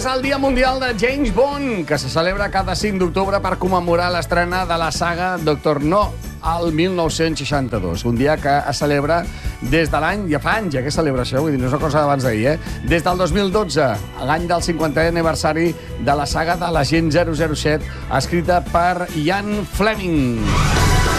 és el Dia Mundial de James Bond, que se celebra cada 5 d'octubre per commemorar l'estrena de la saga Doctor No, al 1962. Un dia que es celebra des de l'any... Ja fa anys, aquesta celebració, vull dir, no és una cosa d'abans d'ahir, Des del 2012, l'any del 50è aniversari de la saga de l'Agent 007, escrita per Ian Fleming.